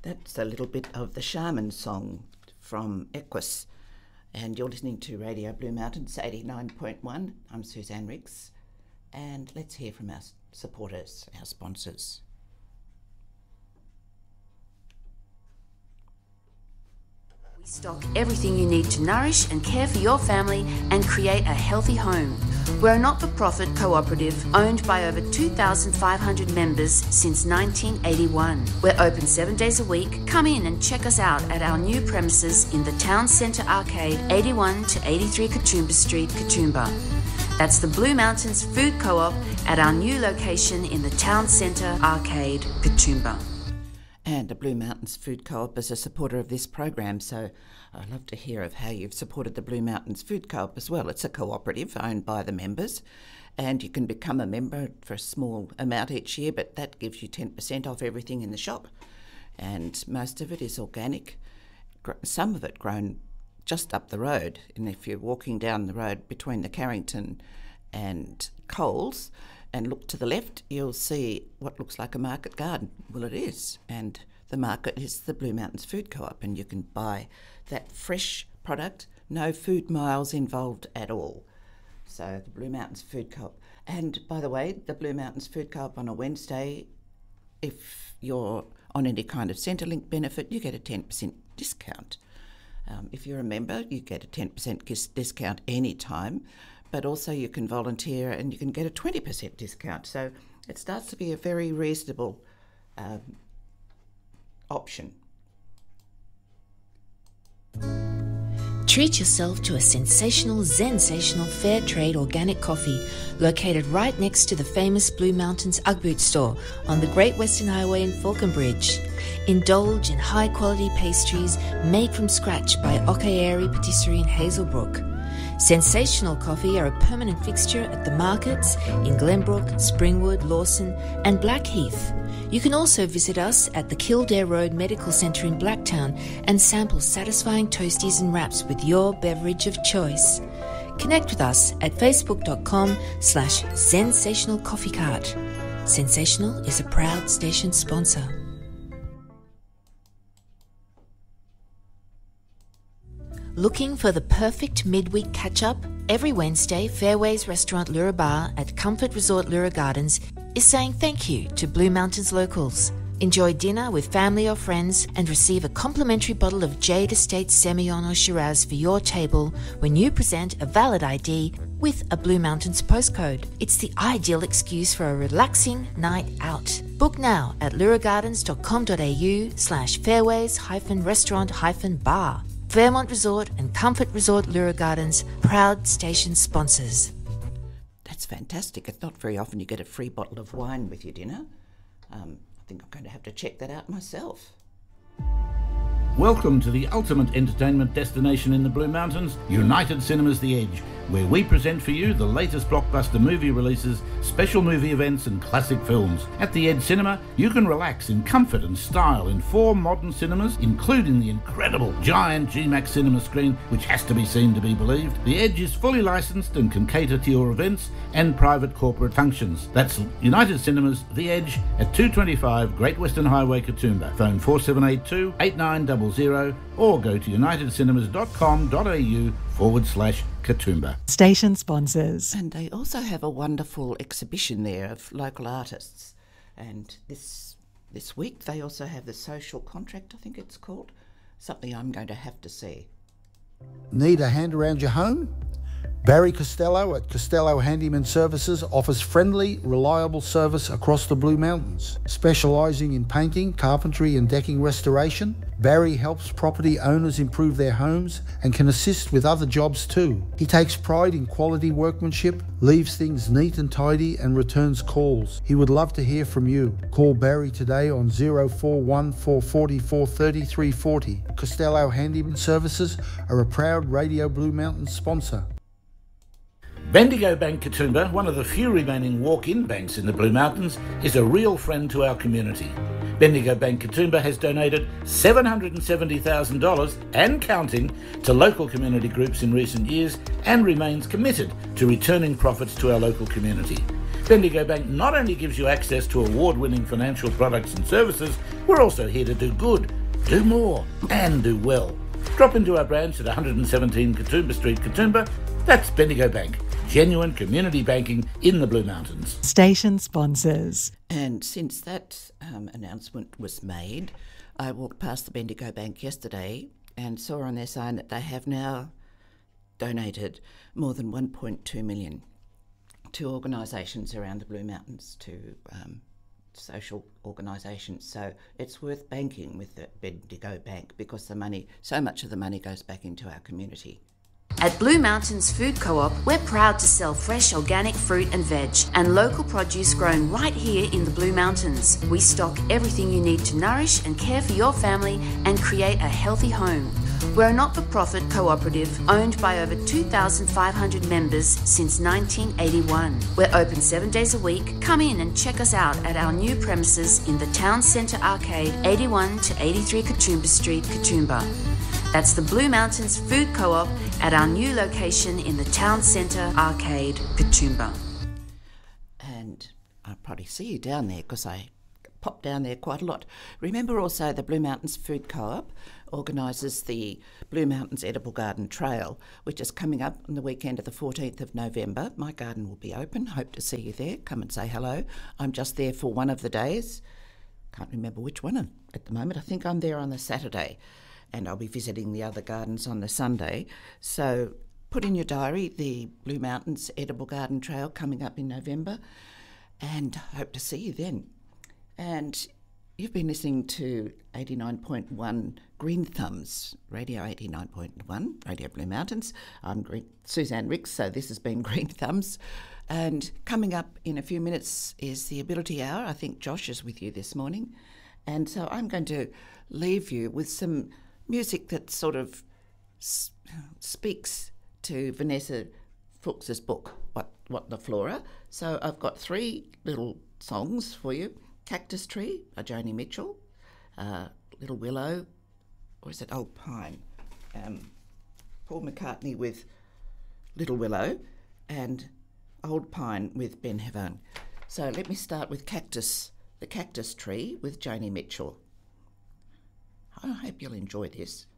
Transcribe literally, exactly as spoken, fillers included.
That's a little bit of the Shaman song from Equus. And you're listening to Radio Blue Mountains eighty-nine point one. I'm Suzanne Ricks. And let's hear from our supporters, our sponsors. We stock everything you need to nourish and care for your family and create a healthy home. We're a not-for-profit cooperative owned by over two thousand five hundred members since nineteen eighty-one. We're open seven days a week. Come in and check us out at our new premises in the Town Centre Arcade, eighty-one to eighty-three Katoomba Street, Katoomba. That's the Blue Mountains Food Co-op at our new location in the Town Centre Arcade, Katoomba. And the Blue Mountains Food Co-op is a supporter of this program, so I'd love to hear of how you've supported the Blue Mountains Food Co-op as well. It's a cooperative owned by the members, and you can become a member for a small amount each year, but that gives you ten percent off everything in the shop, and most of it is organic, some of it grown just up the road. And if you're walking down the road between the Carrington and Coles and look to the left, you'll see what looks like a market garden. Well, it is, and the market is the Blue Mountains Food Co-op, and you can buy that fresh product, no food miles involved at all. So the Blue Mountains Food Co-op. And by the way, the Blue Mountains Food Co-op on a Wednesday, if you're on any kind of Centrelink benefit, you get a ten percent discount. Um, if you're a member, you get a ten percent discount any time, but also you can volunteer and you can get a twenty percent discount. So it starts to be a very reasonable um, option. Treat yourself to a sensational, sensational fair trade organic coffee located right next to the famous Blue Mountains Ugg Boot store on the Great Western Highway in Falconbridge. Indulge in high-quality pastries made from scratch by Okaeri Patisserie in Hazelbrook. Sensational coffee are a permanent fixture at the markets in Glenbrook, Springwood, Lawson and Blackheath. You can also visit us at the Kildare Road Medical Centre in Blacktown and sample satisfying toasties and wraps with your beverage of choice. Connect with us at facebook.com slash sensational coffee cart. Sensational is a proud station sponsor. Looking for the perfect midweek catch-up? Every Wednesday, Fairways Restaurant Lura Bar at Comfort Resort Lura Gardens is saying thank you to Blue Mountains locals. Enjoy dinner with family or friends and receive a complimentary bottle of Jade Estate Semillon or Shiraz for your table when you present a valid I D with a Blue Mountains postcode. It's the ideal excuse for a relaxing night out. Book now at luragardens.com.au slash fairways hyphen restaurant hyphen bar. Fairmont Resort and Comfort Resort Lura Gardens, proud station sponsors. That's fantastic. It's not very often you get a free bottle of wine with your dinner. Um, I think I'm going to have to check that out myself. Welcome to the ultimate entertainment destination in the Blue Mountains, United Cinemas The Edge, where we present for you the latest blockbuster movie releases, special movie events and classic films. At The Edge Cinema, you can relax in comfort and style in four modern cinemas, including the incredible giant G MAX cinema screen, which has to be seen to be believed. The Edge is fully licensed and can cater to your events and private corporate functions. That's United Cinemas The Edge at two twenty-five Great Western Highway, Katoomba. Phone four seven eight two, eight nine zero zero or go to unitedcinemas.com.au forward slash Katoomba. Station sponsors. And they also have a wonderful exhibition there of local artists. And this this week they also have the Social Contract, I think it's called. Something I'm going to have to see. Need a hand around your home? Barry Costello at Costello Handyman Services offers friendly, reliable service across the Blue Mountains. Specialising in painting, carpentry and decking restoration, Barry helps property owners improve their homes and can assist with other jobs too. He takes pride in quality workmanship, leaves things neat and tidy and returns calls. He would love to hear from you. Call Barry today on zero four one, four four four, three three four zero. Costello Handyman Services are a proud Radio Blue Mountains sponsor. Bendigo Bank Katoomba, one of the few remaining walk-in banks in the Blue Mountains, is a real friend to our community. Bendigo Bank Katoomba has donated seven hundred seventy thousand dollars and counting to local community groups in recent years and remains committed to returning profits to our local community. Bendigo Bank not only gives you access to award-winning financial products and services, we're also here to do good, do more, and do well. Drop into our branch at one hundred seventeen Katoomba Street, Katoomba. That's Bendigo Bank, genuine community banking in the Blue Mountains. Station sponsors. And since that um, announcement was made, I walked past the Bendigo Bank yesterday and saw on their sign that they have now donated more than one point two million dollars to organisations around the Blue Mountains, to um, social organisations. So it's worth banking with the Bendigo Bank because the money, so much of the money goes back into our community. At Blue Mountains Food Co-op, we're proud to sell fresh organic fruit and veg and local produce grown right here in the Blue Mountains. We stock everything you need to nourish and care for your family and create a healthy home. We're a not-for-profit cooperative owned by over two thousand five hundred members since nineteen eighty-one. We're open seven days a week. Come in and check us out at our new premises in the Town Centre Arcade, eighty-one to eighty-three Katoomba Street, Katoomba. That's the Blue Mountains Food Co-op at our new location in the Town Centre Arcade, Katoomba. And I'll probably see you down there because I pop down there quite a lot. Remember also the Blue Mountains Food Co-op organises the Blue Mountains Edible Garden Trail, which is coming up on the weekend of the fourteenth of November. My garden will be open. Hope to see you there. Come and say hello. I'm just there for one of the days. Can't remember which one at the moment. I think I'm there on the Saturday, and I'll be visiting the other gardens on the Sunday. So put in your diary the Blue Mountains Edible Garden Trail coming up in November, and hope to see you then. And you've been listening to eighty-nine point one Green Thumbs, Radio eighty-nine point one, Radio Blue Mountains. I'm Green, Suzanne Ricks, so this has been Green Thumbs. And coming up in a few minutes is the Ability Hour. I think Josh is with you this morning. And so I'm going to leave you with some music that sort of speaks to Vanessa Fuchs's book, What What the Flora. So I've got three little songs for you. Cactus Tree by Joni Mitchell, uh, Little Willow, or is it Old Pine? Um, Paul McCartney with Little Willow and Old Pine with Ben Havane. So let me start with Cactus, the Cactus Tree with Joni Mitchell. I hope you'll enjoy this.